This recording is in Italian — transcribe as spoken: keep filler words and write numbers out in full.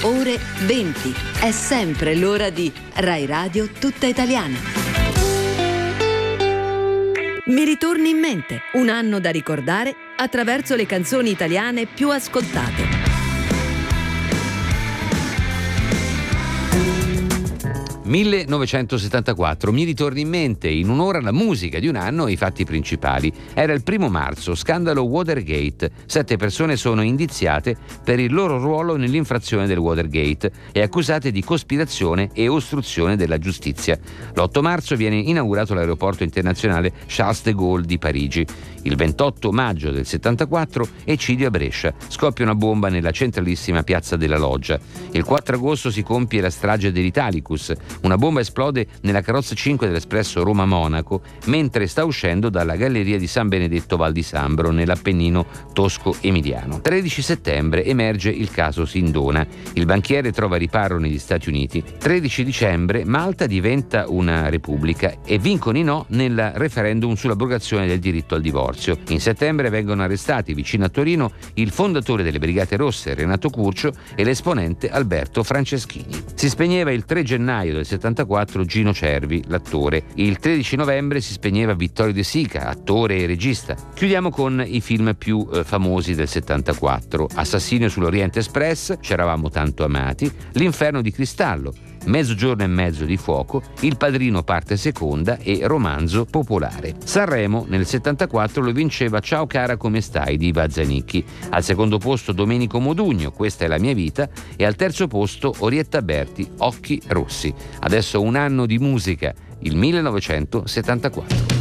ore venti. È sempre l'ora di Rai Radio Tutta Italiana. Mi ritorni in mente, un anno da ricordare attraverso le canzoni italiane più ascoltate. millenovecentosettantaquattro, mi ritorni in mente, in un'ora la musica di un anno e i fatti principali. Era il primo marzo, scandalo Watergate. Sette persone sono indiziate per il loro ruolo nell'infrazione del Watergate e accusate di cospirazione e ostruzione della giustizia. L'otto marzo viene inaugurato l'aeroporto internazionale Charles de Gaulle di Parigi. Il ventotto maggio del settantaquattro, eccidio a Brescia. Scoppia una bomba nella centralissima piazza della Loggia. Il quattro agosto si compie la strage dell'Italicus. Una bomba esplode nella carrozza cinque dell'espresso Roma-Monaco mentre sta uscendo dalla galleria di San Benedetto Val di Sambro nell'Appennino tosco-emiliano. tredici settembre emerge il caso Sindona. Il banchiere trova riparo negli Stati Uniti. tredici dicembre Malta diventa una repubblica e vincono i no nel referendum sull'abrogazione del diritto al divorzio. In settembre vengono arrestati vicino a Torino il fondatore delle Brigate Rosse Renato Curcio e l'esponente Alberto Franceschini. Si spegneva il tre gennaio del settantaquattro Gino Cervi, l'attore. Il tredici novembre si spegneva Vittorio De Sica, attore e regista. Chiudiamo con i film più eh, famosi del settantaquattro: Assassinio sull'Oriente Express, C'eravamo tanto amati, L'inferno di cristallo, Mezzogiorno e mezzo di fuoco, Il padrino parte seconda e Romanzo popolare. Sanremo nel settantaquattro lo vinceva Ciao cara come stai di Iva Zanicchi. Al secondo posto Domenico Modugno, Questa è la mia vita, e al terzo posto Orietta Berti, Occhi rossi. Adesso un anno di musica, il millenovecentosettantaquattro.